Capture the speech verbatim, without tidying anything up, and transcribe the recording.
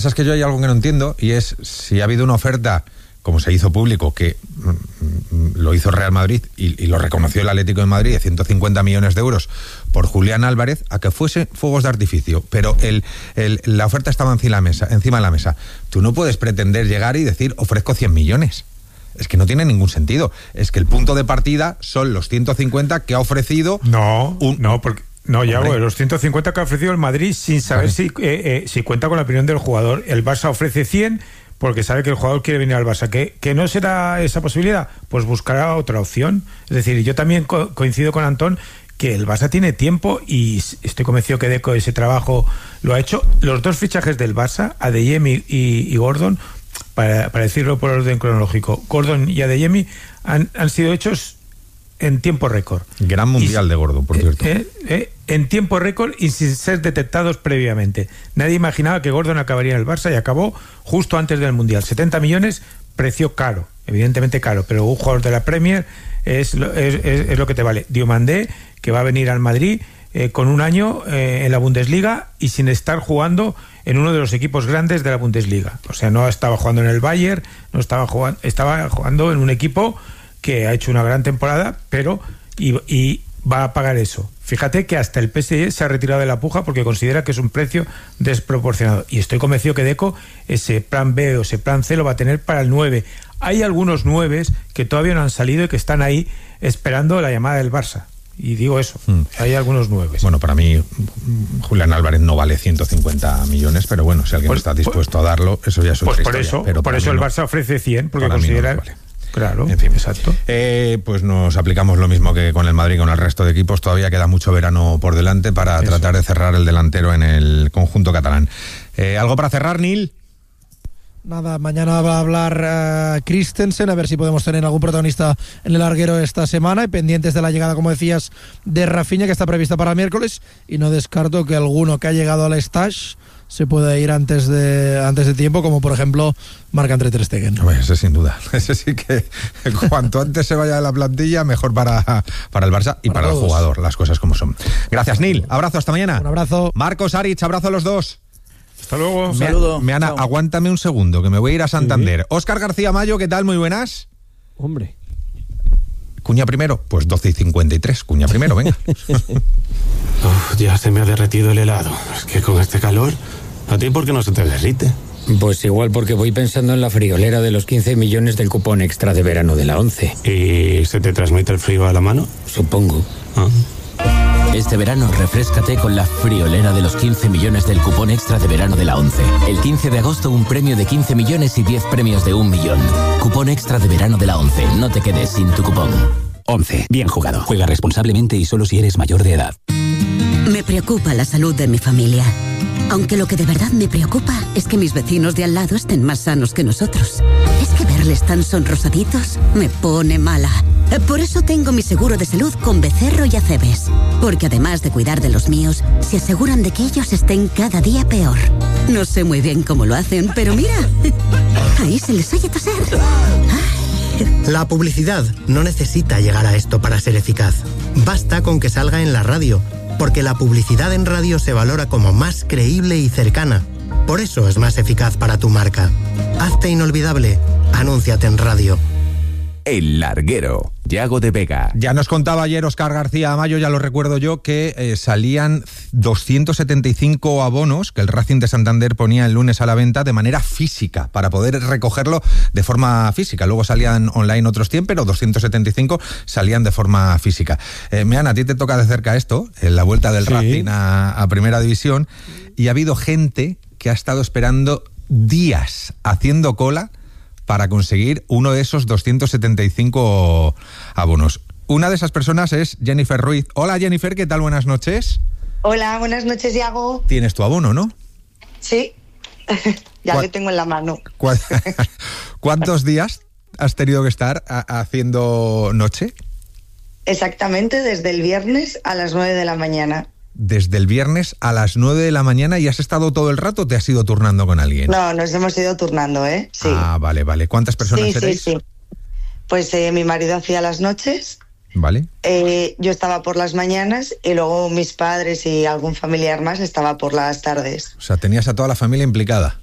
Es que yo hay algo que no entiendo, y es si ha habido una oferta, como se hizo público, que mm, lo hizo Real Madrid y, y lo reconoció el Atlético de Madrid, de ciento cincuenta millones de euros por Julián Álvarez, a que fuese fuegos de artificio, pero el, el, la oferta estaba encima de la mesa, encima de la mesa. Tú no puedes pretender llegar y decir, ofrezco cien millones. Es que no tiene ningún sentido. Es que el punto de partida son los ciento cincuenta que ha ofrecido... No, un... no, porque... No, ya, bueno, los ciento cincuenta que ha ofrecido el Madrid sin saber Vale. si, eh, eh, si cuenta con la opinión del jugador. El Barça ofrece cien porque sabe que el jugador quiere venir al Barça. ¿Que, que no será esa posibilidad? Pues buscará otra opción. Es decir, yo también co- coincido con Antón que el Barça tiene tiempo y estoy convencido que Deco ese trabajo lo ha hecho. Los dos fichajes del Barça, Adeyemi y, y Gordon, para, para decirlo por orden cronológico, Gordon y Adeyemi han, han sido hechos en tiempo récord. Gran mundial y, de Gordo, por cierto. Eh, eh, en tiempo récord y sin ser detectados previamente. Nadie imaginaba que Gordon acabaría en el Barça y acabó justo antes del mundial. setenta millones, precio caro, evidentemente caro, pero un jugador de la Premier es lo, es, es, es lo que te vale. Diomandé, que va a venir al Madrid eh, con un año eh, en la Bundesliga y sin estar jugando en uno de los equipos grandes de la Bundesliga. O sea, no estaba jugando en el Bayern, no estaba jugando, estaba jugando en un equipo que ha hecho una gran temporada, pero y, y va a pagar eso. Fíjate que hasta el P S G se ha retirado de la puja porque considera que es un precio desproporcionado. Y estoy convencido que Deco ese plan B o ese plan C lo va a tener para el nueve. Hay algunos nueves que todavía no han salido y que están ahí esperando la llamada del Barça. Y digo eso, mm. hay algunos nueves. Bueno, para mí Julián Álvarez no vale ciento cincuenta millones, pero bueno, si alguien pues, está dispuesto pues, a darlo, eso ya es otra pues por historia. Eso, pero por eso el no, Barça ofrece cien, porque para considera... Mí no vale. Claro, en fin, exacto. Eh, pues nos aplicamos lo mismo que con el Madrid, con el resto de equipos. Todavía queda mucho verano por delante para Eso. tratar de cerrar el delantero en el conjunto catalán. Eh, ¿Algo para cerrar, Neil? Nada, mañana va a hablar uh, Christensen, a ver si podemos tener algún protagonista en el larguero esta semana, y pendientes de la llegada, como decías, de Rafinha, que está prevista para el miércoles, y no descarto que alguno que ha llegado al stage se puede ir antes de antes de tiempo, como por ejemplo Marc-André ter Stegen. Pues ese sin duda, ese sí que cuanto antes se vaya de la plantilla, mejor para, para el Barça y para, para el jugador, las cosas como son. Gracias, Neil, abrazo, hasta mañana. Un abrazo. Marcos, Aritz, abrazo a los dos. Hasta luego. Un me, saludo. Me Ana, aguántame un segundo, que me voy a ir a Santander. Sí. Óscar García Mayo, ¿qué tal? Muy buenas. Hombre. ¿Cuña primero? Pues doce y cincuenta y tres. Cuña primero, venga. Uf, ya se me ha derretido el helado. Es que con este calor, ¿a ti por qué no se te derrite? Pues igual porque voy pensando en la friolera de los quince millones del cupón extra de verano de la once. ¿Y se te transmite el frío a la mano? Supongo. Ah. Este verano refréscate con la friolera de los quince millones del cupón extra de verano de la once. El quince de agosto un premio de quince millones y diez premios de un millón. Cupón extra de verano de la once. No te quedes sin tu cupón. once. Bien jugado. Juega responsablemente y solo si eres mayor de edad. Me preocupa la salud de mi familia. Aunque lo que de verdad me preocupa es que mis vecinos de al lado estén más sanos que nosotros. Es que verles tan sonrosaditos me pone mala. Por eso tengo mi seguro de salud con Becerro y Acebes. Porque además de cuidar de los míos, se aseguran de que ellos estén cada día peor. No sé muy bien cómo lo hacen, pero mira, ahí se les oye toser. La publicidad no necesita llegar a esto para ser eficaz. Basta con que salga en la radio, porque la publicidad en radio se valora como más creíble y cercana. Por eso es más eficaz para tu marca. Hazte inolvidable. Anúnciate en radio. El Larguero, Yago de Vega. Ya nos contaba ayer Óscar García Mayo, ya lo recuerdo yo, que eh, salían doscientos setenta y cinco abonos que el Racing de Santander ponía el lunes a la venta de manera física, para poder recogerlo de forma física. Luego salían online otros cien, pero doscientos setenta y cinco salían de forma física. Eh, Meana, a ti te toca de cerca esto, en la vuelta del sí. Racing a, a Primera División, y ha habido gente que ha estado esperando días haciendo cola para conseguir uno de esos doscientos setenta y cinco abonos. Una de esas personas es Jennifer Ruiz. Hola, Jennifer, ¿qué tal? Buenas noches. Hola, buenas noches, Iago. Tienes tu abono, ¿no? Sí, ya lo tengo en la mano. ¿Cuántos días has tenido que estar a- haciendo noche? Exactamente, desde el viernes a las nueve de la mañana. Desde el viernes a las nueve de la mañana, ¿y has estado todo el rato o te has ido turnando con alguien? No, nos hemos ido turnando, ¿eh? Sí. Ah, vale, vale. ¿Cuántas personas sí, erais? Sí, sí. Pues eh, mi marido hacía las noches. Vale. Eh, yo estaba por las mañanas y luego mis padres y algún familiar más estaba por las tardes. O sea, tenías a toda la familia implicada.